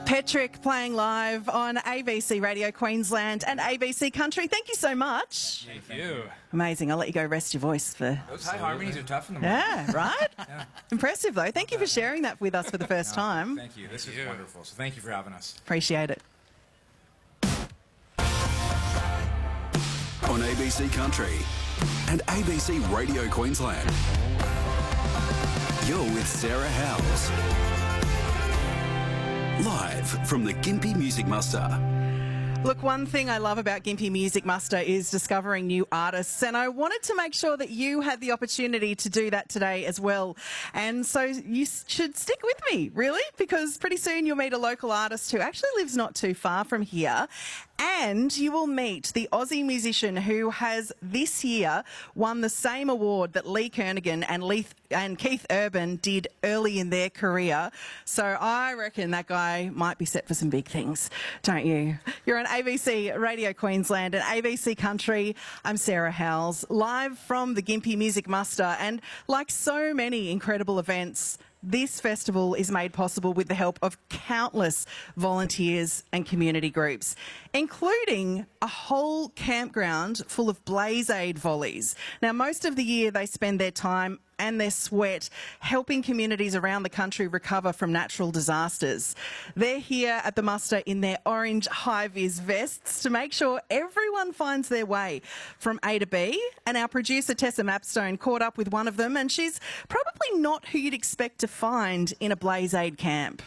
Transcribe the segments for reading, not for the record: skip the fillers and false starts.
Petrick playing live on ABC Radio Queensland and ABC Country. Thank you so much. Thank you. Amazing. I'll let you go rest your voice for... Those high harmonies are tough in the morning. Yeah, right? Yeah. Impressive, though. Thank you for sharing that with us for the first time. Thank you. This is wonderful. So thank you for having us. Appreciate it. On ABC Country and ABC Radio Queensland. You're with Sarah Howells. Live from the Gympie Music Muster. Look, one thing I love about Gympie Music Muster is discovering new artists, and I wanted to make sure that you had the opportunity to do that today as well. And so you should stick with me, really, because pretty soon you'll meet a local artist who actually lives not too far from here, and you will meet the Aussie musician who has this year won the same award that Lee Kernaghan and Keith Urban did early in their career. So I reckon that guy might be set for some big things, don't you? You're on ABC Radio Queensland and ABC Country. I'm Sarah Howells, live from the Gympie Music Muster. And like so many incredible events, this festival is made possible with the help of countless volunteers and community groups, including a whole campground full of Blaze Aid volleys. Now, most of the year they spend their time and their sweat helping communities around the country recover from natural disasters. They're here at the muster in their orange high-vis vests to make sure everyone finds their way from A to B. And our producer Tessa Mapstone caught up with one of them, and she's probably not who you'd expect to find in a Blaze Aid camp.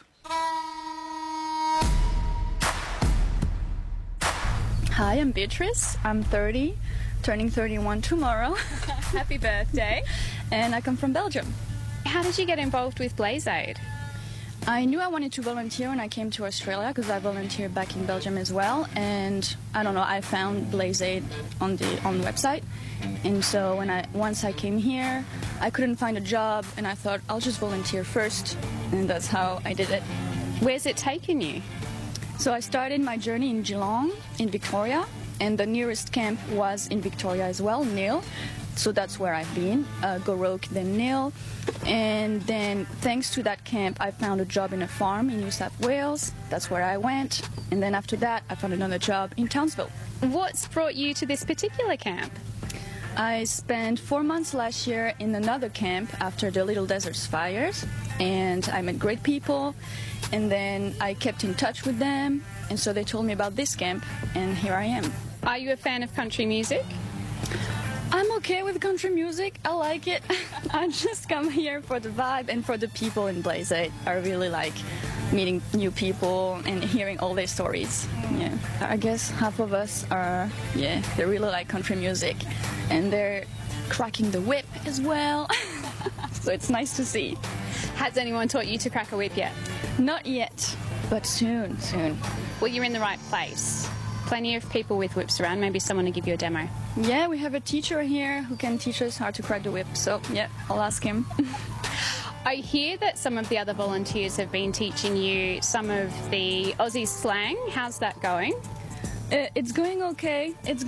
Hi, I'm Beatrice. I'm 30, turning 31 tomorrow. Happy birthday. And I come from Belgium. How did you get involved with Blaze Aid? I knew I wanted to volunteer when I came to Australia because I volunteered back in Belgium as well. And I don't know, I found Blaze Aid on the website. And so once I came here, I couldn't find a job, and I thought I'll just volunteer first. And that's how I did it. Where's it taken you? So I started my journey in Geelong, in Victoria, and the nearest camp was in Victoria as well, Neil. So that's where I've been, Goroke, then Neil. And then thanks to that camp, I found a job in a farm in New South Wales. That's where I went. And then after that, I found another job in Townsville. What's brought you to this particular camp? I spent 4 months last year in another camp after the Little Deserts fires. And I met great people. And then I kept in touch with them. And so they told me about this camp, and here I am. Are you a fan of country music? I'm okay with country music. I like it. I just come here for the vibe and for the people in Blaze Aid. I really like meeting new people and hearing all their stories. Yeah, I guess half of us are, they really like country music, and they're cracking the whip as well. So it's nice to see. Has anyone taught you to crack a whip yet? Not yet, but soon. Well, you're in the right place. Plenty of people with whips around. Maybe someone will give you a demo. Yeah, we have a teacher here who can teach us how to crack the whip. So, yeah, I'll ask him. I hear that some of the other volunteers have been teaching you some of the Aussie slang. How's that going? It's going okay.